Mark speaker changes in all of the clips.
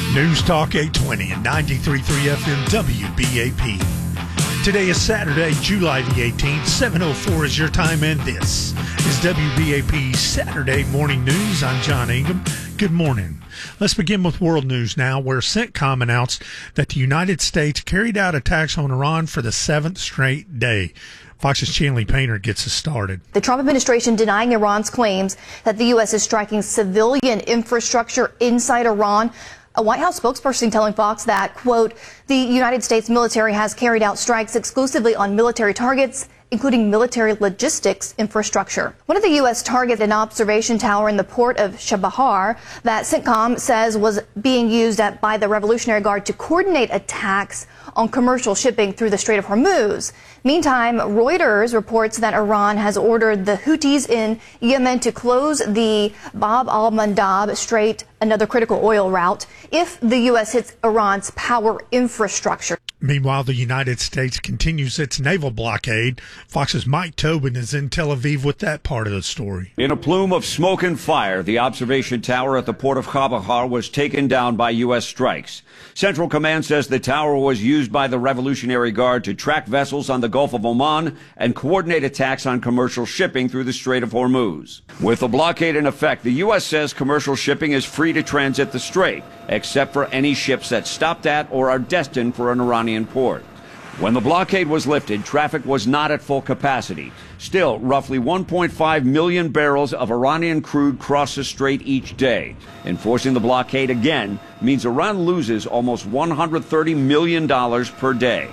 Speaker 1: News Talk 820 and 93.3 FM WBAP. Today is Saturday, July the 18th. 7:04 is your time, and this is WBAP Saturday Morning News. I'm John Ingham. Good morning. Let's begin with world news now, where CENTCOM announced that the United States carried out attacks on Iran for the seventh straight day. Fox's Chanley Painter gets us started.
Speaker 2: The Trump administration denying Iran's claims that the U.S. is striking civilian infrastructure inside Iran. A White House spokesperson telling Fox that, quote, the United States military has carried out strikes exclusively on military targets, including military logistics infrastructure. One of the U.S. targeted an observation tower in the port of Chabahar that CENTCOM says was being used by the Revolutionary Guard to coordinate attacks on commercial shipping through the Strait of Hormuz. Meantime, Reuters reports that Iran has ordered the Houthis in Yemen to close the Bab al-Mandab Strait, another critical oil route, if the U.S. hits Iran's power infrastructure.
Speaker 1: Meanwhile, the United States continues its naval blockade. Fox's Mike Tobin is in Tel Aviv with that part of the story.
Speaker 3: In a plume of smoke and fire, the observation tower at the port of Chabahar was taken down by U.S. strikes. Central Command says the tower was used by the Revolutionary Guard to track vessels on the Gulf of Oman and coordinate attacks on commercial shipping through the Strait of Hormuz. With the blockade in effect, the U.S. says commercial shipping is free to transit the strait, except for any ships that stopped at or are destined for an Iranian port. When the blockade was lifted, traffic was not at full capacity. Still, roughly 1.5 million barrels of Iranian crude cross the strait each day. Enforcing the blockade again means Iran loses almost $130 million per day.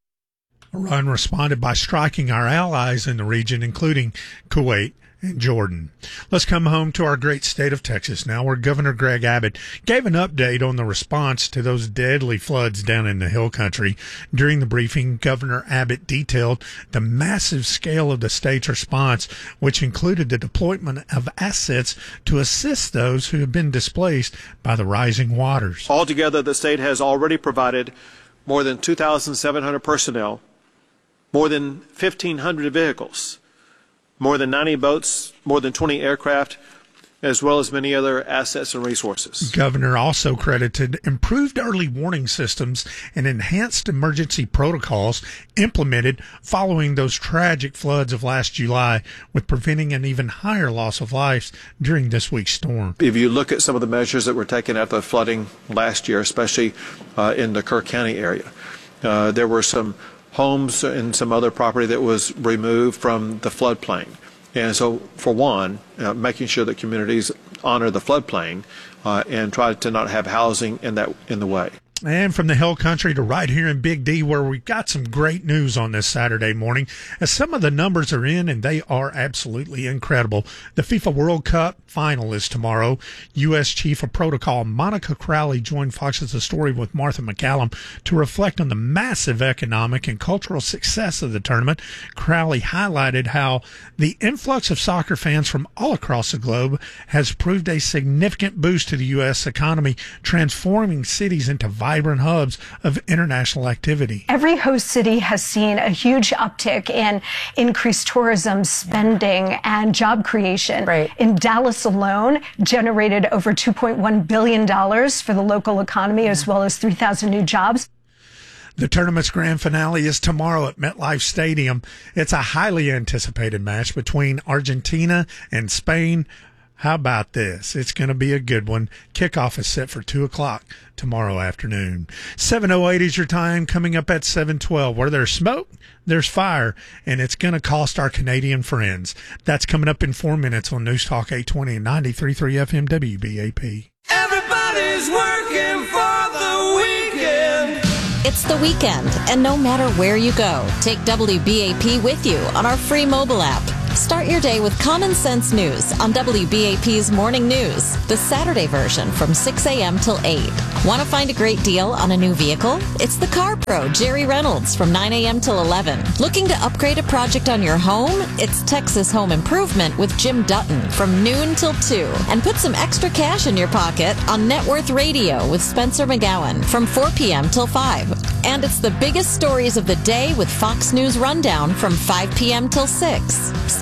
Speaker 1: Iran responded by striking our allies in the region, including Kuwait and Jordan. Let's come home to our great state of Texas now, where Governor Greg Abbott gave an update on the response to those deadly floods down in the Hill Country. During the briefing, Governor Abbott detailed the massive scale of the state's response, which included the deployment of assets to assist those who have been displaced by the rising waters.
Speaker 4: Altogether, the state has already provided more than 2,700 personnel, more than 1,500 vehicles, more than 90 boats, more than 20 aircraft, as well as many other assets and resources.
Speaker 1: Governor also credited improved early warning systems and enhanced emergency protocols implemented following those tragic floods of last July, with preventing an even higher loss of lives during this week's storm.
Speaker 4: If you look at some of the measures that were taken after the flooding last year, especially in the Kerr County area, there were some homes and some other property that was removed from the floodplain. And so, for one, making sure that communities honor the floodplain and try to not have housing in the way.
Speaker 1: And from the Hill Country to right here in Big D, where we've got some great news on this Saturday morning, as some of the numbers are in, and they are absolutely incredible. The FIFA World Cup final is tomorrow. U.S. Chief of Protocol Monica Crowley joined Fox's The Story with Martha McCallum to reflect on the massive economic and cultural success of the tournament. Crowley highlighted how the influx of soccer fans from all across the globe has proved a significant boost to the U.S. economy, transforming cities into vibrant hubs of international activity.
Speaker 5: Every host city has seen a huge uptick in increased tourism spending and job creation.
Speaker 6: Right.
Speaker 5: In Dallas alone, generated over $2.1 billion for the local economy, as well as 3,000 new jobs.
Speaker 1: The tournament's grand finale is tomorrow at MetLife Stadium. It's a highly anticipated match between Argentina and Spain. How about this? It's going to be a good one. Kickoff is set for 2 o'clock tomorrow afternoon. 7:08 is your time. Coming up at 7:12. Where there's smoke, there's fire, and it's going to cost our Canadian friends. That's coming up in 4 minutes on News Talk 820 and 93.3 FM WBAP.
Speaker 7: Everybody's working for the weekend.
Speaker 8: It's the weekend, and no matter where you go, take WBAP with you on our free mobile app. Start your day with common sense news on WBAP's Morning News, the Saturday version from 6 a.m. till 8. Want to find a great deal on a new vehicle? It's the Car Pro, Jerry Reynolds, from 9 a.m. till 11. Looking to upgrade a project on your home? It's Texas Home Improvement with Jim Dutton from noon till 2. And put some extra cash in your pocket on Net Worth Radio with Spencer McGowan from 4 p.m. till 5. And it's the biggest stories of the day with Fox News Rundown from 5 p.m. till 6. Stay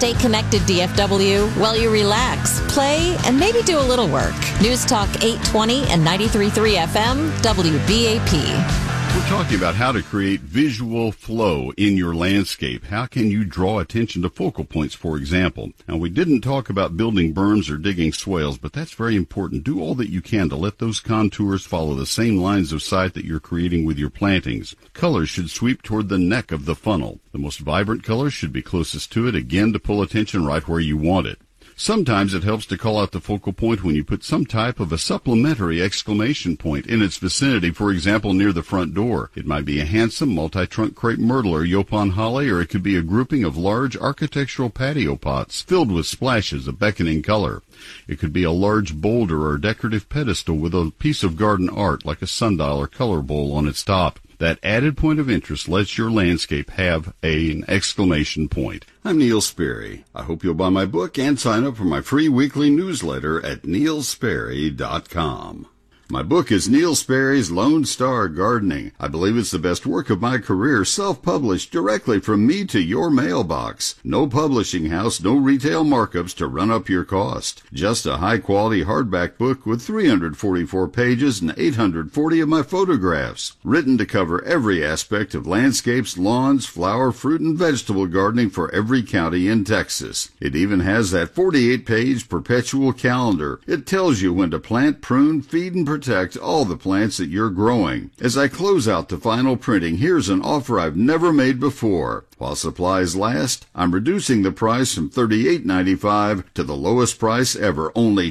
Speaker 8: Stay connected, DFW, while you relax, play, and maybe do a little work. News Talk 820 and 93.3 FM, WBAP.
Speaker 6: We're talking about how to create visual flow in your landscape. How can you draw attention to focal points, for example? Now, we didn't talk about building berms or digging swales, but that's very important. Do all that you can to let those contours follow the same lines of sight that you're creating with your plantings. Colors should sweep toward the neck of the funnel. The most vibrant colors should be closest to it, again, to pull attention right where you want it. Sometimes it helps to call out the focal point when you put some type of a supplementary exclamation point in its vicinity, for example, near the front door. It might be a handsome multi-trunk crepe myrtle or yopon holly, or it could be a grouping of large architectural patio pots filled with splashes of beckoning color. It could be a large boulder or decorative pedestal with a piece of garden art like a sundial or color bowl on its top. That added point of interest lets your landscape have an exclamation point. I'm Neil Sperry. I hope you'll buy my book and sign up for my free weekly newsletter at neilsperry.com. My book is Neil Sperry's Lone Star Gardening. I believe it's the best work of my career, self-published directly from me to your mailbox. No publishing house, no retail markups to run up your cost. Just a high-quality hardback book with 344 pages and 840 of my photographs. Written to cover every aspect of landscapes, lawns, flower, fruit, and vegetable gardening for every county in Texas. It even has that 48-page perpetual calendar. It tells you when to plant, prune, feed, and protect all the plants that you're growing. As I close out the final printing, here's an offer I've never made before. While supplies last, I'm reducing the price from $38.95 to the lowest price ever, only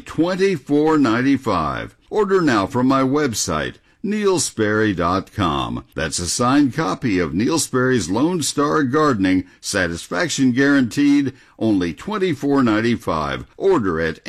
Speaker 6: $24.95. Order now from my website, neilsperry.com. That's a signed copy of Neil Sperry's Lone Star Gardening, satisfaction guaranteed, only $24.95. Order at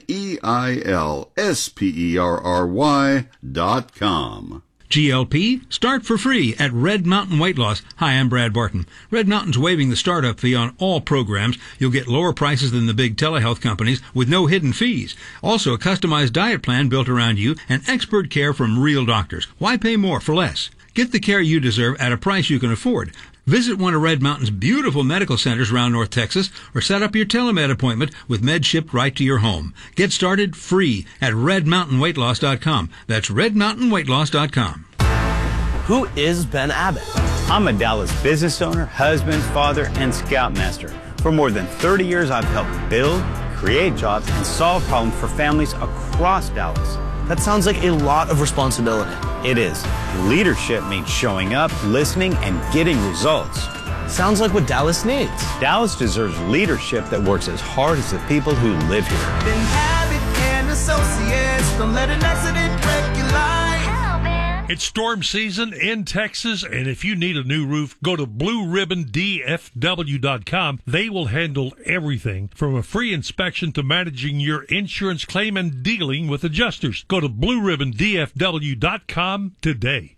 Speaker 6: neilsperry.com.
Speaker 9: GLP, start for free at Red Mountain Weight Loss. Hi, I'm Brad Barton. Red Mountain's waiving the startup fee on all programs. You'll get lower prices than the big telehealth companies with no hidden fees. Also, a customized diet plan built around you and expert care from real doctors. Why pay more for less? Get the care you deserve at a price you can afford. Visit one of Red Mountain's beautiful medical centers around North Texas or set up your telemed appointment with med shipped right to your home. Get started free at redmountainweightloss.com. That's redmountainweightloss.com.
Speaker 10: Who is Ben Abbott? I'm a Dallas business owner, husband, father, and scoutmaster. For more than 30 years, I've helped build, create jobs, and solve problems for families across Dallas.
Speaker 11: That sounds like a lot of responsibility.
Speaker 10: It is. Leadership means showing up, listening, and getting results.
Speaker 11: Sounds like what Dallas needs.
Speaker 10: Dallas deserves leadership that works as hard as the people who live here.
Speaker 7: Ben Abbott and Associates, don't let an accident break your life.
Speaker 12: It's storm season in Texas, and if you need a new roof, go to BlueRibbonDFW.com. They will handle everything from a free inspection to managing your insurance claim and dealing with adjusters. Go to BlueRibbonDFW.com today.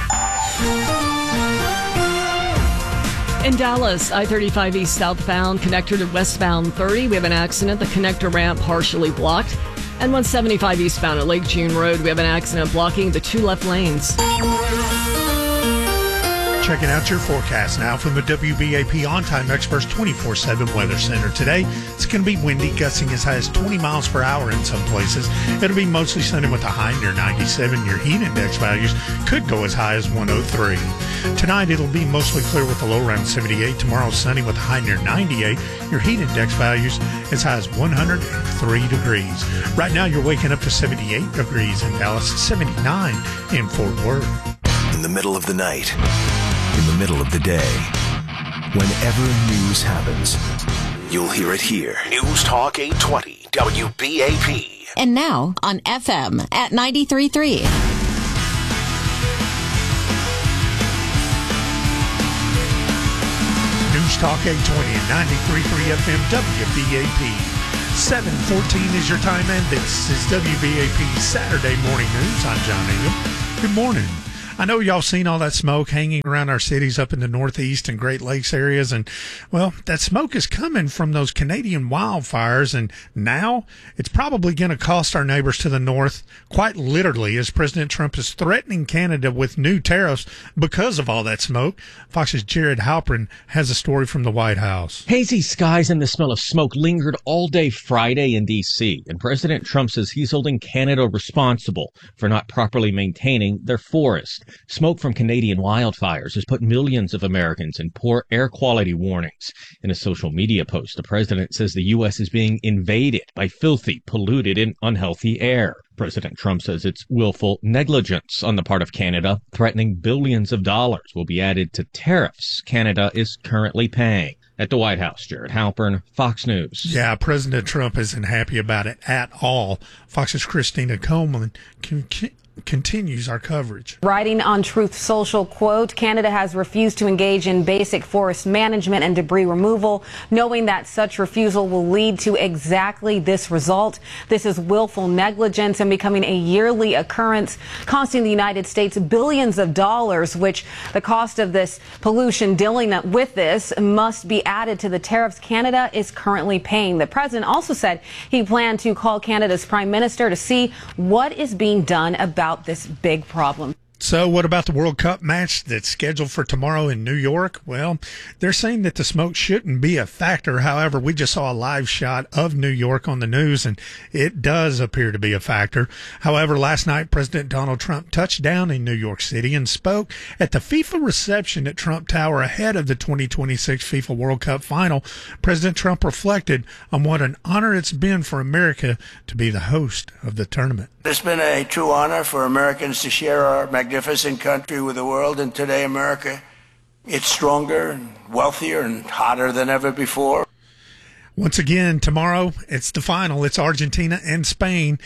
Speaker 13: In Dallas, I-35 East southbound, connector to westbound 30. We have an accident. The connector ramp partially blocked. And 175 eastbound at Lake June Road, we have an accident blocking the two left lanes.
Speaker 1: Checking out your forecast now from the WBAP On-Time Experts 24/7 Weather Center. Today, it's going to be windy, gusting as high as 20 miles per hour in some places. It'll be mostly sunny with a high near 97. Your heat index values could go as high as 103. Tonight, it'll be mostly clear with a low around 78. Tomorrow, sunny with a high near 98. Your heat index values as high as 103 degrees. Right now, you're waking up to 78 degrees in Dallas, 79 in Fort Worth.
Speaker 14: In the middle of the night, in the middle of the day, whenever news happens, you'll hear it here. News Talk 820 WBAP.
Speaker 8: And now on FM at 93.3.
Speaker 1: News Talk 820 and 93.3 FM WBAP. 7:14 is your time, and this is WBAP Saturday Morning News. I'm John Ingham. Good morning. I know y'all seen all that smoke hanging around our cities up in the Northeast and Great Lakes areas. And, well, that smoke is coming from those Canadian wildfires. And now it's probably going to cost our neighbors to the north, quite literally, as President Trump is threatening Canada with new tariffs because of all that smoke. Fox's Jared Halpern has a story from the White House.
Speaker 15: Hazy skies and the smell of smoke lingered all day Friday in D.C., and President Trump says he's holding Canada responsible for not properly maintaining their forest. Smoke from Canadian wildfires has put millions of Americans in poor air quality warnings. In a social media post, the president says the U.S. is being invaded by filthy, polluted, and unhealthy air. President Trump says it's willful negligence on the part of Canada, threatening billions of dollars will be added to tariffs Canada is currently paying. At the White House, Jared Halpern, Fox News.
Speaker 1: Yeah, President Trump isn't happy about it at all. Fox's Christina Coleman continues our coverage.
Speaker 16: Writing on Truth Social, quote, Canada has refused to engage in basic forest management and debris removal, knowing that such refusal will lead to exactly this result. This is willful negligence and becoming a yearly occurrence, costing the United States billions of dollars, which the cost of this pollution dealing with this must be added to the tariffs Canada is currently paying. The president also said he planned to call Canada's prime minister to see what is being done about this big problem.
Speaker 1: So what about the World Cup match that's scheduled for tomorrow in New York? Well, they're saying that the smoke shouldn't be a factor. However, we just saw a live shot of New York on the news, and it does appear to be a factor. However, last night, President Donald Trump touched down in New York City and spoke at the FIFA reception at Trump Tower ahead of the 2026 FIFA World Cup final. President Trump reflected on what an honor it's been for America to be the host of the tournament.
Speaker 17: It's been a true honor for Americans to share our magnificent country with the world, and today America, it's stronger and wealthier and hotter than ever before.
Speaker 1: Once again, tomorrow, it's the final. It's Argentina and Spain.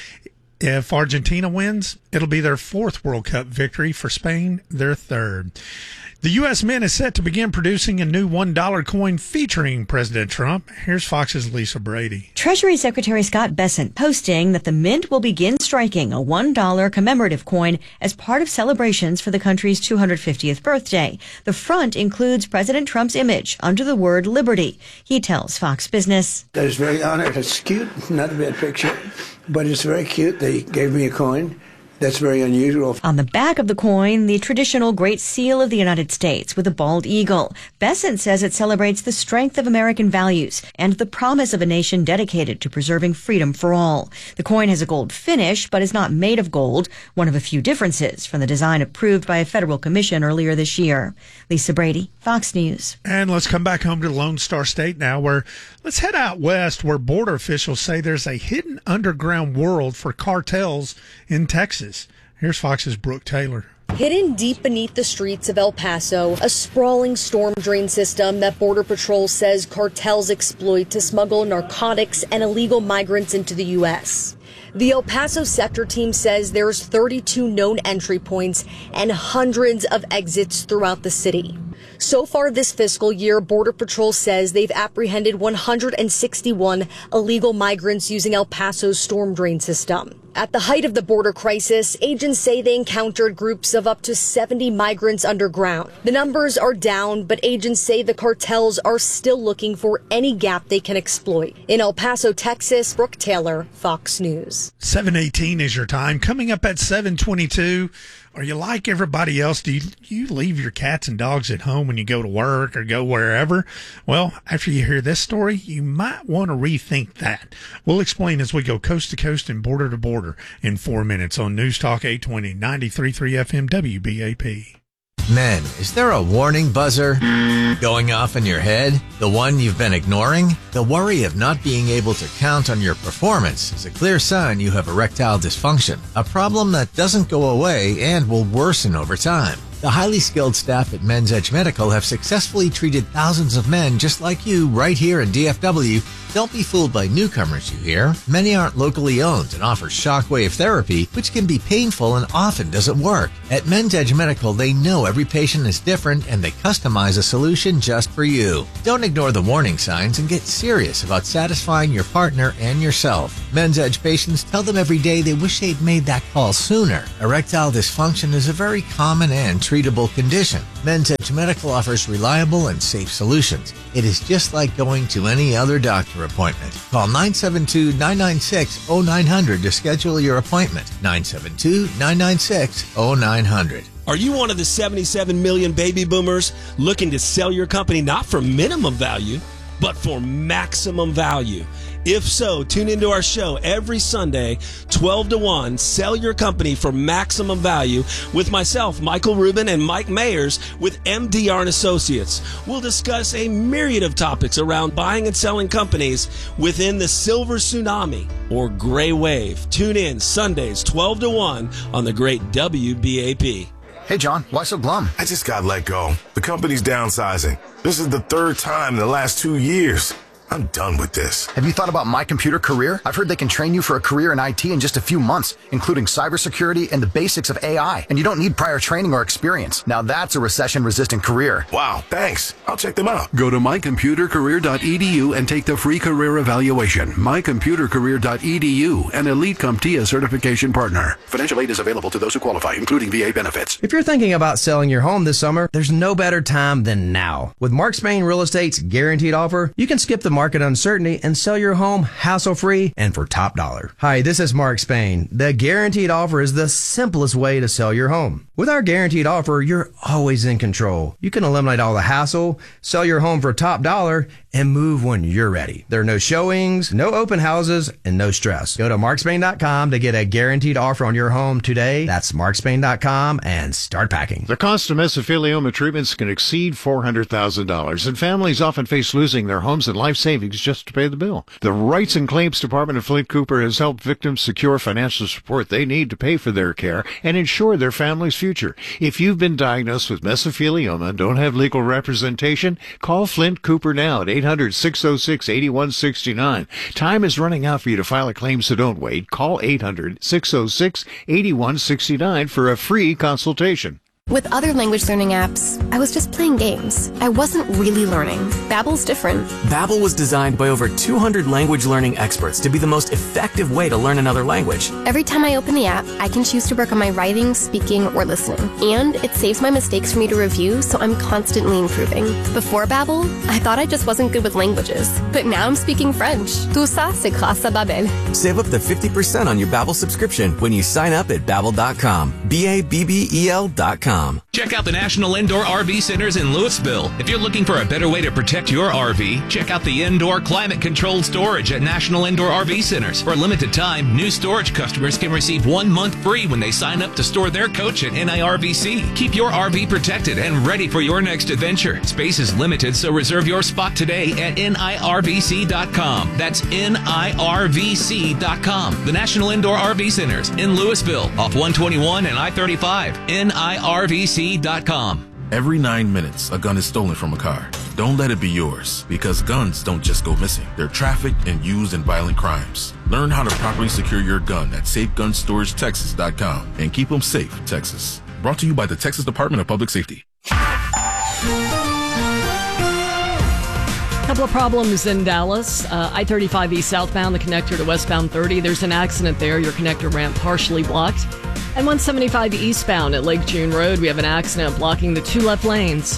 Speaker 1: If Argentina wins, it'll be their fourth World Cup victory. For Spain, their third. The U.S. Mint is set to begin producing a new $1 coin featuring President Trump. Here's Fox's Lisa Brady.
Speaker 18: Treasury Secretary Scott Bessent posting that the Mint will begin striking a $1 commemorative coin as part of celebrations for the country's 250th birthday. The front includes President Trump's image under the word liberty. He tells Fox Business.
Speaker 19: I was very honored. It's cute, not a bad picture, but it's very cute. They gave me a coin. That's very unusual.
Speaker 18: On the back of the coin, the traditional Great Seal of the United States with a bald eagle. Bessent says it celebrates the strength of American values and the promise of a nation dedicated to preserving freedom for all. The coin has a gold finish, but is not made of gold, one of a few differences from the design approved by a federal commission earlier this year. Lisa Brady, Fox News.
Speaker 1: And let's come back home to Lone Star State now, where let's head out west, where border officials say there's a hidden underground world for cartels in Texas. Here's Fox's Brooke Taylor.
Speaker 20: Hidden deep beneath the streets of El Paso, a sprawling storm drain system that Border Patrol says cartels exploit to smuggle narcotics and illegal migrants into the U.S. The El Paso sector team says there's 32 known entry points and hundreds of exits throughout the city. So far this fiscal year, Border Patrol says they've apprehended 161 illegal migrants using El Paso's storm drain system. At the height of the border crisis, agents say they encountered groups of up to 70 migrants underground. The numbers are down, but agents say the cartels are still looking for any gap they can exploit. In El Paso, Texas, Brooke Taylor, Fox News.
Speaker 1: 7:18 is your time. Coming up at 7:22. Are you like everybody else? Do you leave your cats and dogs at home when you go to work or go wherever? Well, after you hear this story, you might want to rethink that. We'll explain as we go coast to coast and border to border in 4 minutes on News Talk 820, 93.3 FM WBAP.
Speaker 21: Men, is there a warning buzzer going off in your head? The one you've been ignoring? The worry of not being able to count on your performance is a clear sign you have erectile dysfunction, a problem that doesn't go away and will worsen over time. The highly skilled staff at Men's Edge Medical have successfully treated thousands of men just like you right here in DFW. Don't be fooled by newcomers you hear. Many aren't locally owned and offer shockwave therapy, which can be painful and often doesn't work. At Men's Edge Medical, they know every patient is different and they customize a solution just for you. Don't ignore the warning signs and get serious about satisfying your partner and yourself. Men's Edge patients tell them every day they wish they'd made that call sooner. Erectile dysfunction is a very common and treatable condition. Men's Edge Medical offers reliable and safe solutions. It is just like going to any other doctor appointment. Call 972-996-0900 to schedule your appointment. 972-996-0900.
Speaker 2: Are you one of the 77 million baby boomers looking to sell your company not for minimum value, but for maximum value? If so, tune into our show every Sunday, 12 to 1, Sell Your Company for Maximum Value, with myself, Michael Rubin, and Mike Mayers with MDR & Associates. We'll discuss a myriad of topics around buying and selling companies within the silver tsunami or gray wave. Tune in Sundays, 12 to 1 on the great WBAP.
Speaker 22: Hey, John, why so glum?
Speaker 23: I just got let go. The company's downsizing. This is the third time in the last 2 years. I'm done with this.
Speaker 22: Have you thought about My Computer Career? I've heard they can train you for a career in IT in just a few months, including cybersecurity and the basics of AI. And you don't need prior training or experience. Now that's a recession-resistant career.
Speaker 23: Wow, thanks. I'll check them out.
Speaker 24: Go to mycomputercareer.edu and take the free career evaluation. mycomputercareer.edu, an Elite CompTIA certification partner. Financial aid is available to those who qualify, including VA benefits.
Speaker 25: If you're thinking about selling your home this summer, there's no better time than now. With Mark Spain Real Estate's guaranteed offer, you can skip the market uncertainty and sell your home hassle-free and for top dollar. Hi, this is Mark Spain. The guaranteed offer is the simplest way to sell your home. With our guaranteed offer, you're always in control. You can eliminate all the hassle, sell your home for top dollar, and move when you're ready. There are no showings, no open houses, and no stress. Go to markspain.com to get a guaranteed offer on your home today. That's markspain.com and start packing.
Speaker 26: The cost of mesothelioma treatments can exceed $400,000, and families often face losing their homes and life savings just to pay the bill. The Rights and Claims Department of Flint Cooper has helped victims secure financial support they need to pay for their care and ensure their family's future. If you've been diagnosed with mesothelioma and don't have legal representation, call Flint Cooper now at 800-606-8169. Time is running out for you to file a claim, so don't wait. Call 800-606-8169 for a free consultation.
Speaker 27: With other language learning apps, I was just playing games. I wasn't really learning. Babbel's different.
Speaker 28: Babbel was designed by over 200 language learning experts to be the most effective way to learn another language.
Speaker 27: Every time I open the app, I can choose to work on my writing, speaking, or listening. And it saves my mistakes for me to review, so I'm constantly improving. Before Babbel, I thought I just wasn't good with languages. But now I'm speaking French. Tout ça, c'est grâce à Babbel.
Speaker 28: Save up to 50% on your Babbel subscription when you sign up at Babbel.com. Babbel.com.
Speaker 29: Check out the National Indoor RV Centers in Louisville. If you're looking for a better way to protect your RV, check out the indoor climate-controlled storage at National Indoor RV Centers. For a limited time, new storage customers can receive 1 month free when they sign up to store their coach at NIRVC. Keep your RV protected and ready for your next adventure. Space is limited, so reserve your spot today at NIRVC.com. That's NIRVC.com. The National Indoor RV Centers in Louisville, off 121 and I-35. NIRVC.com.
Speaker 30: Every 9 minutes, a gun is stolen from a car. Don't let it be yours, because guns don't just go missing. They're trafficked and used in violent crimes. Learn how to properly secure your gun at SafeGunStorageTexas.com and keep them safe, Texas. Brought to you by the Texas Department of Public Safety.
Speaker 13: Couple of problems in Dallas. I-35 East southbound, the connector to westbound 30. There's an accident there. Your connector ramp partially blocked. And 175 eastbound at Lake June Road, we have an accident blocking the 2 left lanes.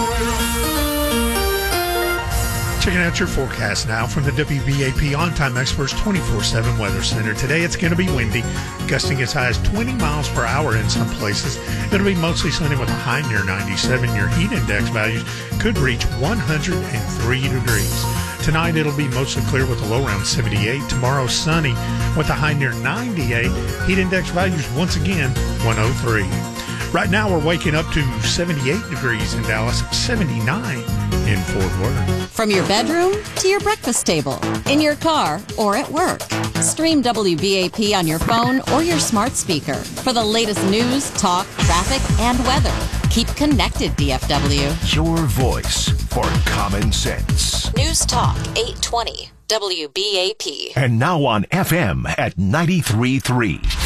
Speaker 1: Checking out your forecast now from the WBAP On-Time Experts 24/7 Weather Center. Today it's going to be windy, gusting as high as 20 miles per hour in some places. It'll be mostly sunny with a high near 97. Your heat index values could reach 103 degrees. Tonight it'll be mostly clear with a low around 78. Tomorrow sunny with a high near 98. Heat index values once again 103. Right now we're waking up to 78 degrees in Dallas, 79 in Fort Worth.
Speaker 8: From your bedroom to your breakfast table, in your car or at work. Stream WBAP on your phone or your smart speaker for the latest news, talk, traffic, and weather. Keep connected, DFW.
Speaker 3: Your voice for common sense.
Speaker 8: News Talk 820 WBAP.
Speaker 3: And now on FM at 93.3.